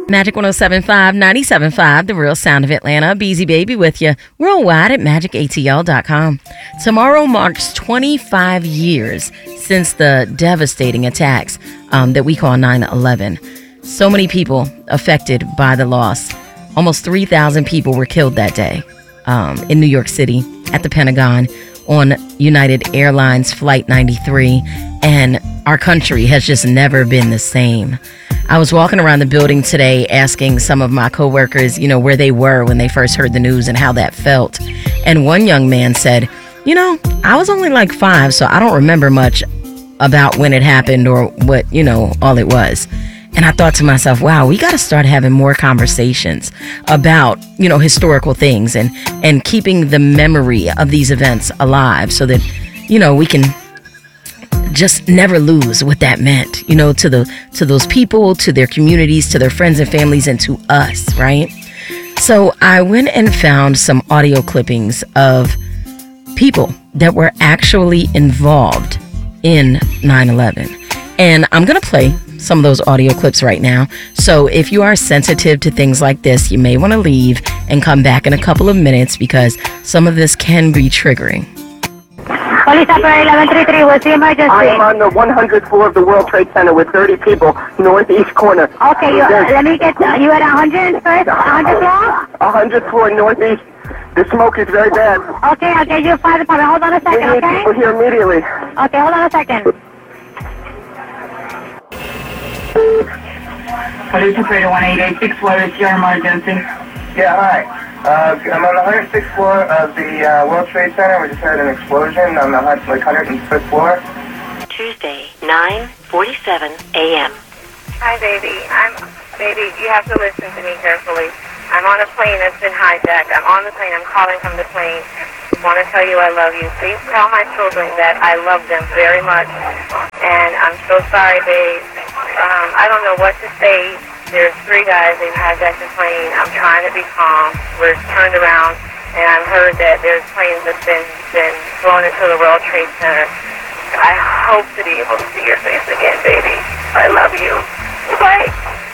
Magic 1075, 97.5, the real sound of Atlanta. Beezy Baby with you worldwide at magicatl.com. Tomorrow marks 25 years since the devastating attacks that we call 9/11. So many people affected by the loss. Almost 3,000 people were killed that day in New York City at the Pentagon on United Airlines Flight 93. And our country has just never been the same. I was walking around the building today asking some of my coworkers, where they were when they first heard the news and how that felt. And one young man said, I was only like 5, so I don't remember much about when it happened or what, all it was. And I thought to myself, wow, we got to start having more conversations about, historical things and keeping the memory of these events alive so that, we can just never lose what that meant, to those people, to their communities, to their friends and families, and to us, right? So I went and found some audio clippings of people that were actually involved in 9/11. And I'm going to play some of those audio clips right now. So if you are sensitive to things like this, you may want to leave and come back in a couple of minutes because some of this can be triggering. Police operator 1133, what's the emergency? I am on the 100th floor of the World Trade Center with 30 people, northeast corner. Okay, let me get you at 100 first? 100 floor? 100th floor northeast. The smoke is very bad. Okay, I'll get you a fire department. Hold on a second, We need okay? people here immediately. Okay, hold on a second. Police operator 1886, what is your emergency? Yeah, hi. I'm on the 106th floor of the World Trade Center. We just heard an explosion on the 105th floor. Tuesday, 9:47 a.m. Hi, baby. Baby, you have to listen to me carefully. I'm on a plane that's been hijacked. I'm on the plane. I'm calling from the plane. I want to tell you I love you. Please tell my children that I love them very much. And I'm so sorry, babe. I don't know what to say. There's 3 guys. They've hijacked the plane. I'm trying to be calm. We're turned around, and I've heard that there's planes that's been flown into the World Trade Center. I hope to be able to see your face again, baby. I love you. Bye.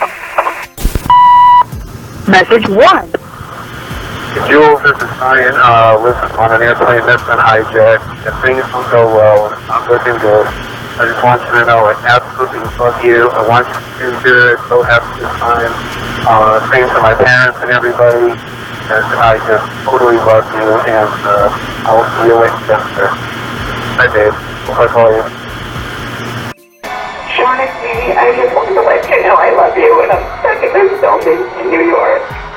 Message 1. Jules, this is Ryan. Listen, on an airplane that's been hijacked, and things don't go well, and it's not looking good. I just want you to know I absolutely love you. I want you to hear it. So happy this time. Same to my parents and everybody. And I just totally love you. And I will see you later. Hi, Dave. I'll call you. Shauna, sweetie, I just want to let you know I love you, and I'm stuck in this building in New York.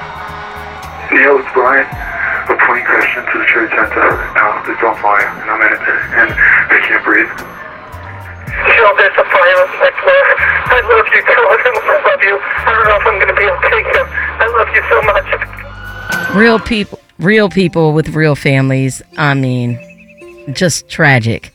Neil, it's Brian. A plane crashed into the Trade Center. It's on fire, and I'm in it, and I can't breathe. Jill, there's a fire on the floor. I love you, God. I love you. I don't know if I'm going to be okay, Kim. I love you so much. Real people with real families. I mean, just tragic.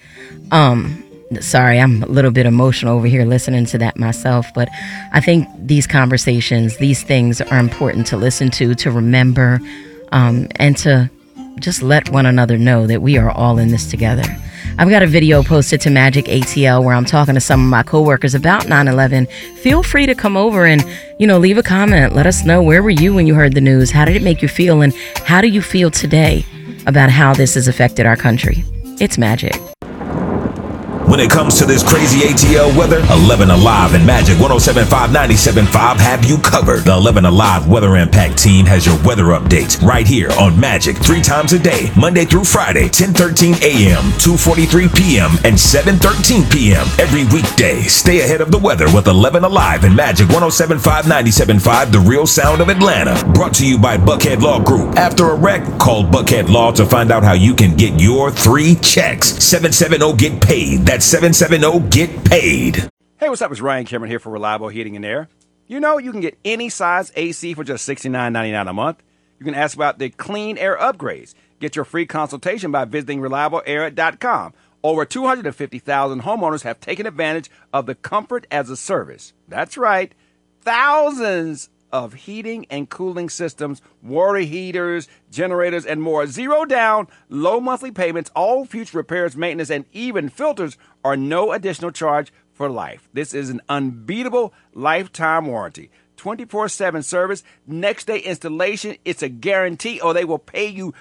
Sorry, I'm a little bit emotional over here listening to that myself, but I think these conversations, these things are important to listen to remember, and to just let one another know that we are all in this together. I've got a video posted to Magic ATL where I'm talking to some of my coworkers about 9/11. Feel free to come over and, leave a comment. Let us know, where were you when you heard the news? How did it make you feel? And how do you feel today about how this has affected our country? It's Magic. When it comes to this crazy ATL weather, 11 Alive and Magic 107.5, 97.5 have you covered. The 11 Alive Weather Impact team has your weather updates right here on Magic 3 times a day, Monday through Friday, 10:13 a.m., 2:43 p.m., and 7:13 p.m. every weekday. Stay ahead of the weather with 11 Alive and Magic 107.5, 97.5, the real sound of Atlanta. Brought to you by Buckhead Law Group. After a wreck, call Buckhead Law to find out how you can get your 3 checks. 770-GET-PAID. That's 770-GET-PAID. Hey, what's up? It's Ryan Cameron here for Reliable Heating and Air. You can get any size AC for just $69.99 a month. You can ask about the clean air upgrades. Get your free consultation by visiting ReliableAir.com. Over 250,000 homeowners have taken advantage of the Comfort as a Service. That's right. Thousands of heating and cooling systems, water heaters, generators, and more. Zero down, low monthly payments, all future repairs, maintenance, and even filters are no additional charge for life. This is an unbeatable lifetime warranty. 24/7 service, next day installation. It's a guarantee, or they will pay you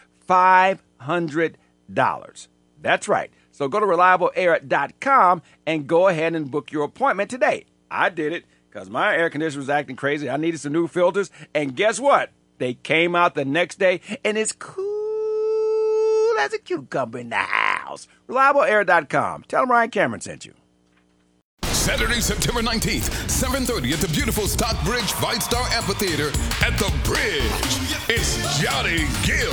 $500. That's right. So go to reliableair.com and go ahead and book your appointment today. I did it because my air conditioner was acting crazy. I needed some new filters. And guess what? They came out the next day, and it's cool as a cucumber in the house. ReliableAir.com. Tell them Ryan Cameron sent you. Saturday, September 19th, 7:30 at the beautiful Stockbridge Fight Star Amphitheater at the Bridge. It's Johnny Gill.